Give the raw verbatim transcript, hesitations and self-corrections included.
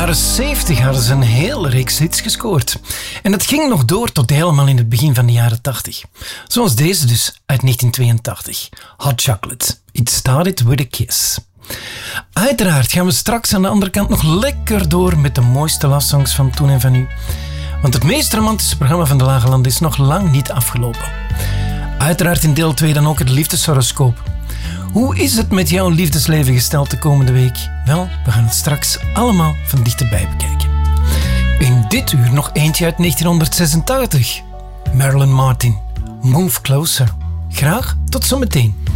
jaren zeventig hadden ze een hele reeks hits gescoord. En dat ging nog door tot helemaal in het begin van de jaren tachtig. Zoals deze dus uit negentien tweeëntachtig. Hot Chocolate. It Started With A Kiss. Uiteraard gaan we straks aan de andere kant nog lekker door met de mooiste love-songs van toen en van nu. Want het meest romantische programma van de Lage Landen is nog lang niet afgelopen. Uiteraard in deel twee dan ook het liefdeshoroscoop. Hoe is het met jouw liefdesleven gesteld de komende week? Wel, we gaan het straks allemaal van dichterbij bekijken. In dit uur nog eentje uit negentien zesentachtig. Marilyn Martin, Move Closer. Graag tot zometeen.